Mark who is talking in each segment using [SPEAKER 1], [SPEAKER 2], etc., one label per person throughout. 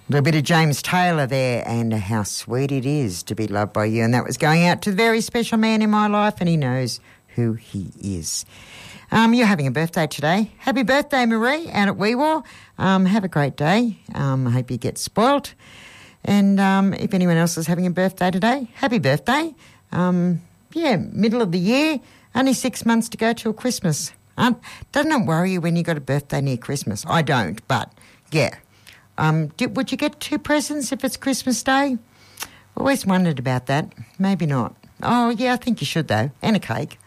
[SPEAKER 1] A little bit of James Taylor there, and how sweet it is to be loved by you. And that was going out to the very special man in my life, and he knows who he is. You're having a birthday today. Happy birthday, Marie, out at Weewaw. Have a great day. I hope you get spoilt. And if anyone else is having a birthday today, happy birthday. Middle of the year, only 6 months to go till Christmas. Doesn't it worry you when you got a birthday near Christmas? I don't, but yeah. Would you get 2 presents if it's Christmas Day? Always wondered about that. Maybe not. Oh, yeah, I think you should, though. And a cake.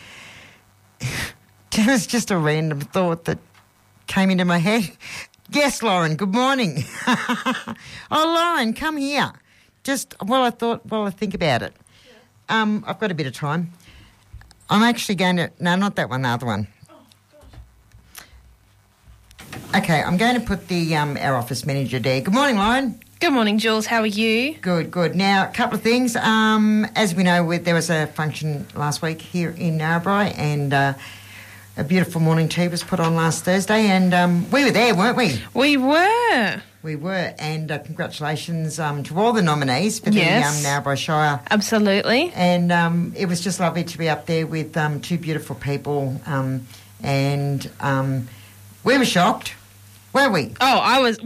[SPEAKER 1] It was just a random thought that came into my head. Yes, Lauren, good morning. Oh, Lauren, come here. Just while I think about it. I've got a bit of time. I'm actually going to... No, not that one, the other one. Okay, I'm going to put our office manager there. Good morning, Lauren.
[SPEAKER 2] Good morning, Jules. How are you?
[SPEAKER 1] Good. Now, a couple of things. As we know, there was a function last week here in Narrabri, and a beautiful morning tea was put on last Thursday, and we were there, weren't we?
[SPEAKER 2] We were,
[SPEAKER 1] and congratulations to all the nominees for the Narrabri Shire.
[SPEAKER 2] Absolutely.
[SPEAKER 1] And it was just lovely to be up there with 2 beautiful people, and we were shocked, weren't we?
[SPEAKER 2] Oh, I was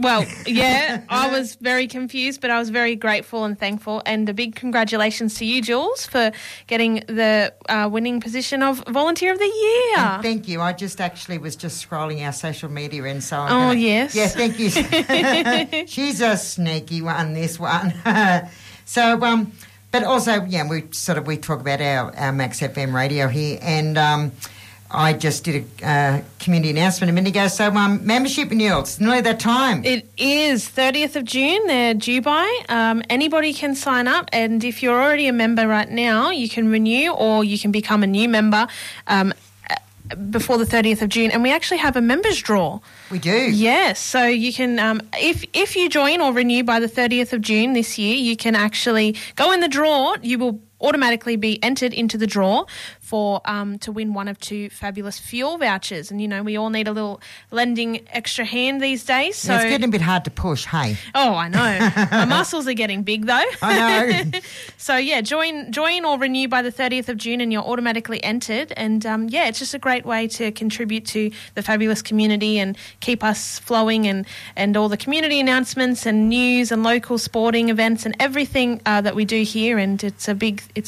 [SPEAKER 2] very confused, but I was very grateful and thankful. And a big congratulations to you, Jules, for getting the winning position of Volunteer of the Year.
[SPEAKER 1] And thank you. I just actually was just scrolling our social media, and so
[SPEAKER 2] yes.
[SPEAKER 1] Yeah, thank you. She's a sneaky one, this one. So, but also, we talk about our Max FM radio here, and I just did a community announcement a minute ago. So membership renewals, it's nearly that time.
[SPEAKER 2] It is 30th of June. They're due by. Anybody can sign up, and if you're already a member right now, you can renew or you can become a new member before the 30th of June. And we actually have a members draw.
[SPEAKER 1] We do?
[SPEAKER 2] Yes. So you can, if you join or renew by the 30th of June this year, you can actually go in the draw. You will automatically be entered into the draw for to win one of 2 fabulous fuel vouchers. And, we all need a little lending extra hand these days. So
[SPEAKER 1] it's getting a bit hard to push, hey?
[SPEAKER 2] Oh, I know. My muscles are getting big, though.
[SPEAKER 1] I know.
[SPEAKER 2] So, join or renew by the 30th of June and you're automatically entered. And, it's just a great way to contribute to the fabulous community and keep us flowing and all the community announcements and news and local sporting events and everything that we do here. And it's a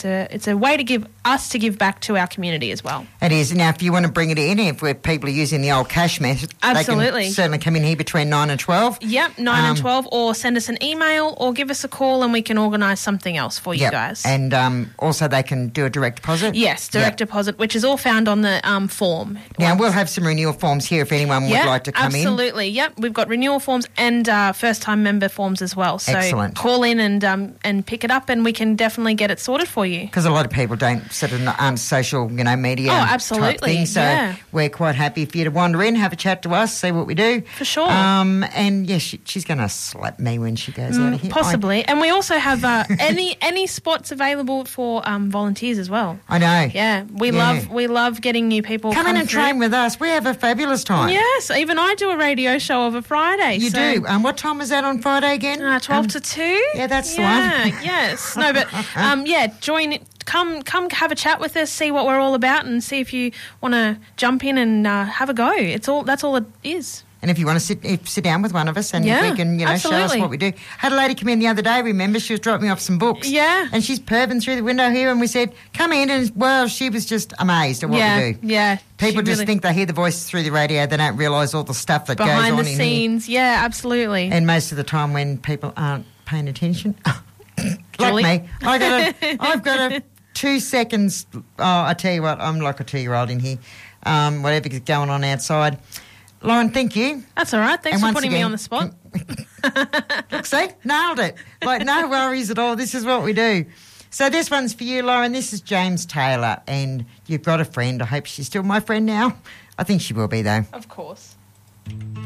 [SPEAKER 2] way to give back to our community as well.
[SPEAKER 1] It is. Now, if you want to bring it in, if people are using the old cash method,
[SPEAKER 2] absolutely,
[SPEAKER 1] they can certainly come in here between 9 and 12.
[SPEAKER 2] Yep, 9 and 12, or send us an email or give us a call and we can organise something else for you guys.
[SPEAKER 1] And also they can do a direct deposit?
[SPEAKER 2] Yes, direct deposit, which is all found on the form.
[SPEAKER 1] Now, we'll have some renewal forms here if anyone would like to come
[SPEAKER 2] absolutely. Yep, we've got renewal forms and first-time member forms as well. So
[SPEAKER 1] excellent.
[SPEAKER 2] Call in and pick it up and we can definitely get it sorted for you.
[SPEAKER 1] Because a lot of people aren't social, media
[SPEAKER 2] absolutely.
[SPEAKER 1] type thing. So we're quite happy for you to wander in, have a chat to us, see what we do.
[SPEAKER 2] For sure.
[SPEAKER 1] And she's going to slap me when she goes out of here.
[SPEAKER 2] Possibly. And we also have any spots available for volunteers as well.
[SPEAKER 1] I know.
[SPEAKER 2] Yeah. We love getting new people.
[SPEAKER 1] Come in and train with us. We have a fabulous time.
[SPEAKER 2] Yes. Even I do a radio show of a Friday.
[SPEAKER 1] You do. What time is that on Friday again?
[SPEAKER 2] 12 to 2.
[SPEAKER 1] Yeah, that's the one.
[SPEAKER 2] Yes. No, but join. Come have a chat with us, see what we're all about, and see if you want to jump in and have a go. That's all it is.
[SPEAKER 1] And if you want to sit down with one of us and we can,
[SPEAKER 2] absolutely.
[SPEAKER 1] show us what we do. Had a lady come in the other day, remember, she was dropping me off some books.
[SPEAKER 2] Yeah.
[SPEAKER 1] And she's perving through the window here and we said, come in, and she was just amazed at what we do.
[SPEAKER 2] Yeah.
[SPEAKER 1] People just think they hear the voices through the radio, they don't realise all the stuff that goes on in here.
[SPEAKER 2] Behind the scenes, yeah, absolutely.
[SPEAKER 1] And most of the time when people aren't paying attention, like me, I've got a 2 seconds. Oh, I tell you what, I'm like a 2-year-old in here. Whatever's going on outside. Lauren, thank you.
[SPEAKER 2] That's all right. Thanks for putting me on the spot.
[SPEAKER 1] Look, see, nailed it. Like, no worries at all. This is what we do. So this one's for you, Lauren. This is James Taylor, and you've got a friend. I hope she's still my friend now. I think she will be, though.
[SPEAKER 2] Of course.